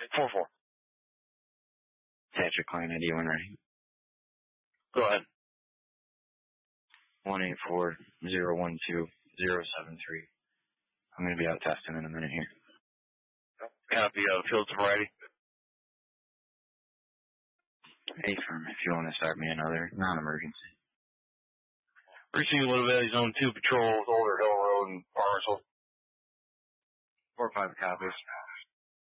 4-4. Patrick Klein, ID when ready. Go ahead. 184-012-073. I'm going to be out testing in a minute here. Copy, field sobriety. Hey, firm, if you want to start me another non-emergency. Receiving a little bit of Zone 2 patrols, Older Hill Road and Farmersville. 4-5 copies.